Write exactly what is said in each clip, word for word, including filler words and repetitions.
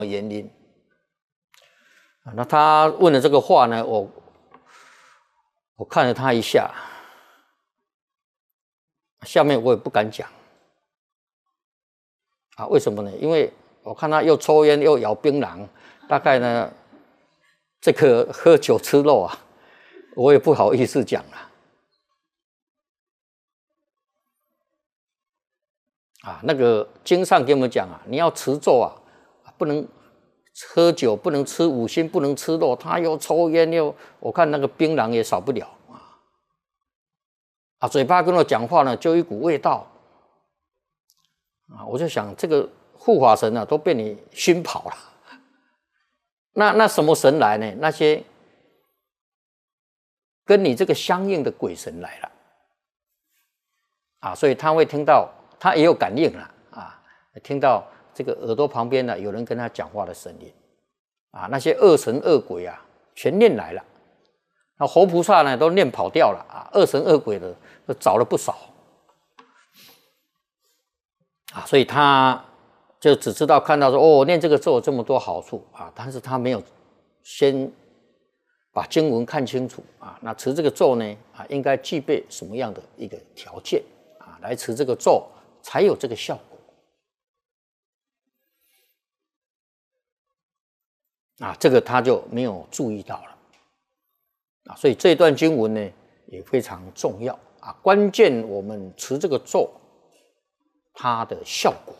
原因。那他问的这个话呢，我我看了他一下，下面我也不敢讲啊，为什么呢？因为我看他又抽烟又咬槟榔，大概呢，这个喝酒吃肉啊，我也不好意思讲了。啊，那个经上给我们讲啊，你要持咒啊，不能喝酒，不能吃五辛，不能吃肉。他又抽烟又，我看那个槟榔也少不了啊。啊，嘴巴跟我讲话呢，就一股味道啊，我就想这个护法神啊，都被你熏跑了。那那什么神来呢？那些跟你这个相应的鬼神来了啊，所以他会听到。他也有感应了啊，听到这个耳朵旁边呢有人跟他讲话的声音啊，那些恶神恶鬼啊全念来了，那活菩萨呢都念跑掉了啊，恶神恶鬼的都找了不少啊，所以他就只知道看到说哦，念这个咒有这么多好处啊，但是他没有先把经文看清楚啊，那持这个咒呢啊，应该具备什么样的一个条件啊，来持这个咒才有这个效果啊，这个他就没有注意到了啊，所以这段经文呢也非常重要啊，关键我们持这个咒它的效果。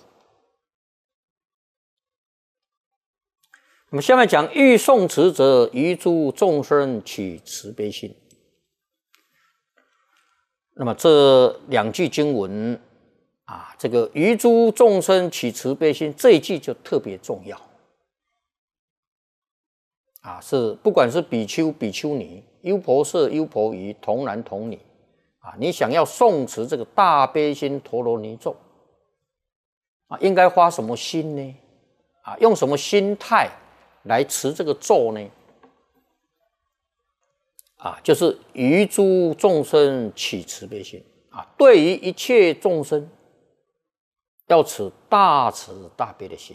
我们下面讲欲诵持者，于诸众生起慈悲心。那么这两句经文啊，这个于诸众生起慈悲心这一句就特别重要啊，是不管是比丘、比丘尼、优婆塞、优婆夷、童男童女啊，你想要诵持这个大悲心陀罗尼咒啊，应该花什么心呢？啊，用什么心态来持这个咒呢？啊，就是于诸众生起慈悲心啊，对于一切众生要持大慈大悲的心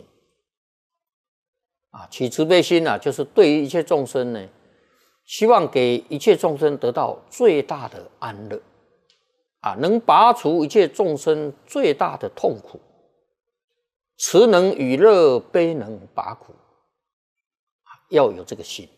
啊，起慈悲心啊，就是对于一切众生呢，希望给一切众生得到最大的安乐啊，能拔除一切众生最大的痛苦，慈能与乐，悲能拔苦，要有这个心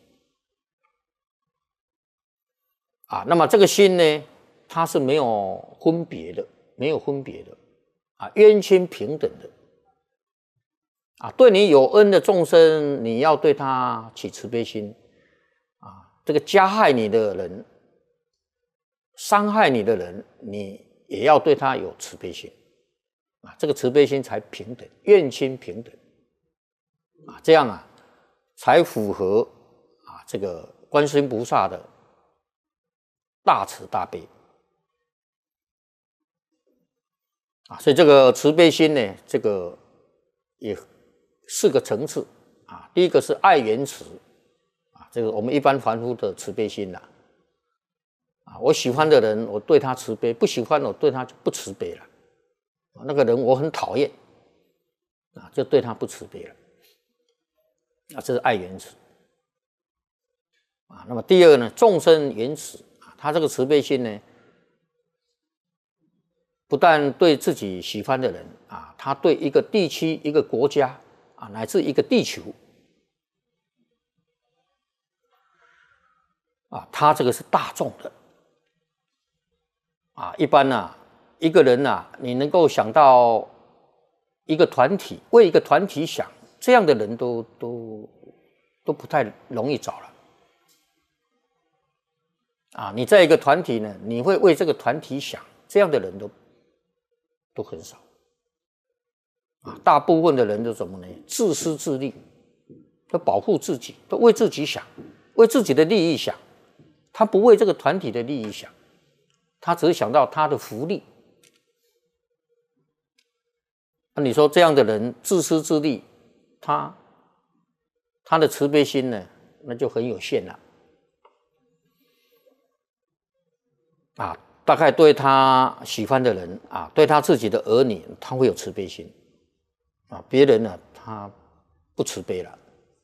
啊。那么这个心呢，它是没有分别的，没有分别的啊，冤亲平等的啊。对你有恩的众生，你要对他起慈悲心啊。这个加害你的人，伤害你的人，你也要对他有慈悲心啊。这个慈悲心才平等，冤亲平等啊，这样啊，才符合啊这个观世音菩萨的大慈大悲啊。所以这个慈悲心呢，这个也四个层次啊。第一个是爱缘慈啊，这个我们一般凡夫的慈悲心啦啊。我喜欢的人，我对他慈悲；不喜欢，我对他就不慈悲了。那个人我很讨厌啊，就对他不慈悲了啊。这是爱缘慈啊。那么第二呢，众生缘慈啊，他这个慈悲心呢，不但对自己喜欢的人啊，他对一个地区、一个国家啊，乃至一个地球啊，他这个是大众的啊。一般呢、啊，一个人啊，你能够想到一个团体，为一个团体想，这样的人都都都不太容易找了啊。你在一个团体呢，你会为这个团体想，这样的人都都很少啊。大部分的人都什么呢？自私自利，都保护自己，都为自己想，为自己的利益想，他不为这个团体的利益想，他只是想到他的福利。那你说这样的人自私自利，他他的慈悲心呢，那就很有限了啊。大概对他喜欢的人啊，对他自己的儿女，他会有慈悲心啊。别人呢，他不慈悲了。